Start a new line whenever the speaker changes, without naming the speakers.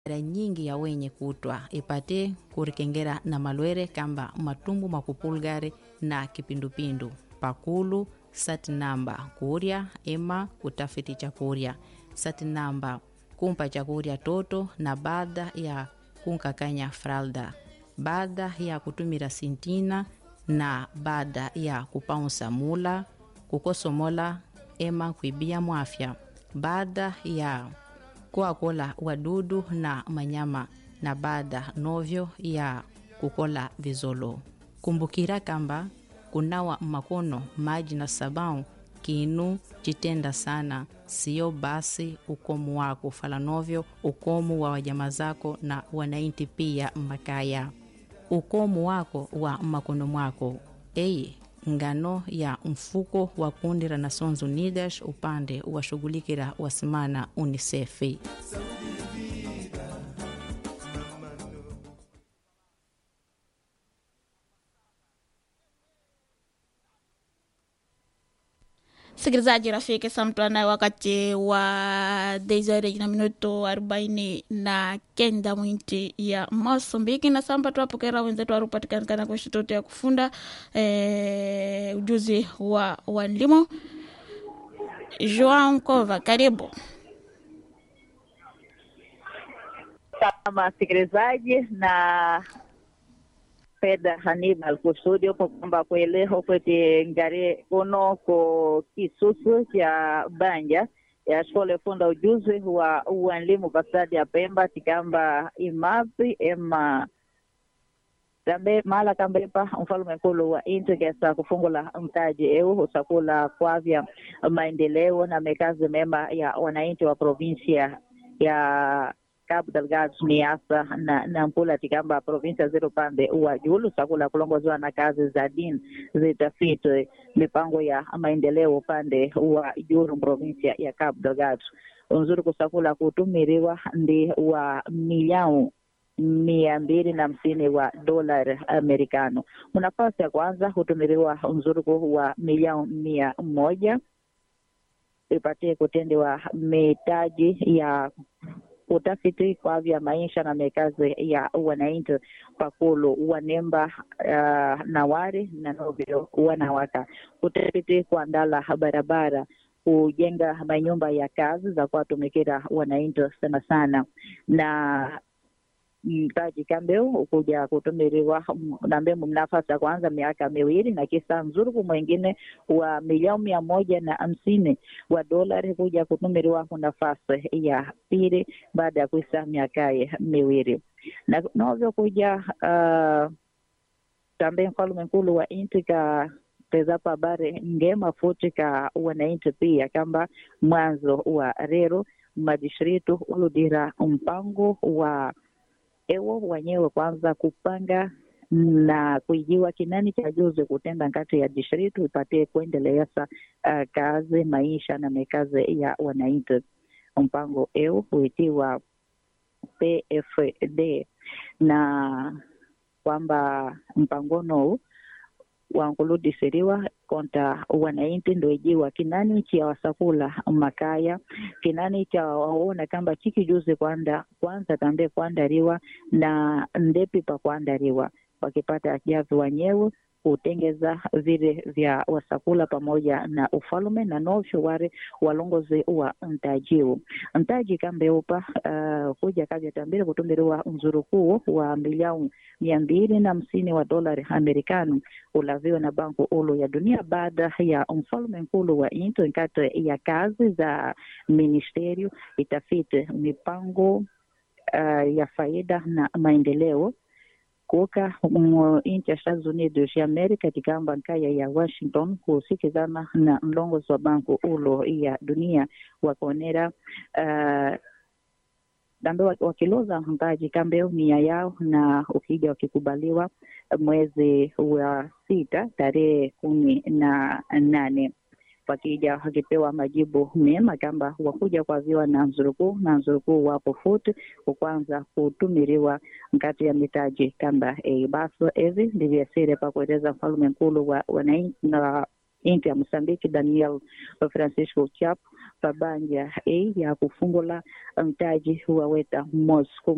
nyingi ya wenye kutwa ipate kurikengera na malwere kamba matumbu makupulgare na kipindupindu pakulu sati namba kuria ema utafiti chakuria sati namba kumpa chakuria toto na baada ya kunkakanya fralda baada ya kutumira sintina na baada ya kupaunsa mula kukosomola ema kuibia mwafya baada ya kuakola wadudu na manyama na baada novyo ya kukola vizolo. Kumbukira kamba kunawa makono maji na sabau kinu chitenda sana sio basi ukomu wako fala novyo ukomu wa wajama zako na wanainti pia makaya ukomu wako wa makono mwako ngano ya mfuko wa kundi la Nations Unidas upande wa shughulikira wasimana UNICEF.
Sikilizaji rafiki samtana wakati wa 10:49 mwinti ya Mosambiki na samba tuwapokera wenzetu warupatikana kwa shitoto ya kufunda ujuzi wa wanlimo. João Kova, karibu.
Kama sikilizaji na Peda Hannibal kustudio kwamba kueleho kwete ngare kono ko kisusu ya banja ya shule funda ujuzi wa uanlimu kasadi ya Pemba tikamba imapi ema tambe mala kambepa mfalme mkulu wa integesa kufungula mtaji usakula kwavya maendeleo na mekazi mema ya wananchi wa provinsia ya Cabo Delgado Niassa na Mpula tikamba provinsia zero pande wa julu sakula kulongozwa na kazi za dini zitafiti mipango ya maendeleo upande wa julu provinsia ya Cabo Delgado unzuri kusakula kutumiriwa ndi wa milioni 250 wa dola Amerikano. Nafasi ya kwanza hutumiriwa unzuru wa milioni 100 ipate kutendewa mitaji ya utafiti kwa vya maisha na mekazi ya wananchi pakulu wanemba nawari na novyo wanawaka utafiti kuandala barabara kujenga manyumba ya kazi za kuwatumikira wananchi sana sana na mtaji kambeo kuja kutumiriwa na mbemu nafasi ya kwanza miaka 2 na kisa mzuru mwingine wa milioni 150 wa dola kuja kutumiriwa nafasi ya pili baada ya kuisa miaka 2 na novyo kuja tambe mfalme mkulu wa intika tezapa bare ngema futika wananchi pia kamba mwanzo wa rero madishritu uludira mpango wa ewo wenyewe kwanza kupanga na kuijiwa kinani cha juzi kutenda ngati ya distritu ipate kuendeleza kazi maisha na mekazi ya wananchi. Mpango ewo huitiwa PFD na kwamba mpango no wankuludisiriwa konta wananchi ndo ijiwa kinani cha wasakula makaya kinani cha waona kamba chiki juzi kwanza tambe kuandaliwa na ndepi pa kuandaliwa wakipata javi wenyewe kutengeza vile vya wasakula pamoja na ufalume na novyo wale walongozi wa mtaji kambe upa kuja kaja tambile kutumiriwa mzuru huo wa milioni 250 wa dola Amerikano ulaviwa na banku ulu ya dunia baada ya mfalume mkulu wa into nkate ya kazi za ministerio itafiti mipango ya faida na maendeleo kuoka inchi ya Estados Unidos ya Amerika tikamba nkaya ya Washington kusikizana na mlongozi wa banku ulo ya dunia wakonera dambe wakiloza mtaji kambeo nia yao na ukija wakikubaliwa mwezi wa 6 tarehe 18 wakija wakipewa majibu mema kamba wakuja kwa ziwa na mzuruku wapo futi kwanza kutumiriwa ngati ya mitaji kamba baso hivi ndivyo sire pa kueleza mfalme mkulu wa na inti ya Mosambiki Daniel Francisco Chapo pabanja ya kufungula mtaji huwa weta Moscow